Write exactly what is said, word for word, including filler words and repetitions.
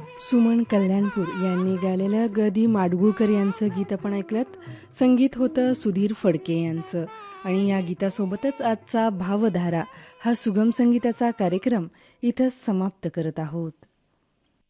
सुमन कल्याणपूर यांनी गायलेलं ग दी माडगुळकर यांचं गीत आपण ऐकलत. संगीत होतं सुधीर फडके यांचं. आणि या गीतासोबतच आजचा भावधारा हा सुगम संगीताचा कार्यक्रम इथं समाप्त करत आहोत.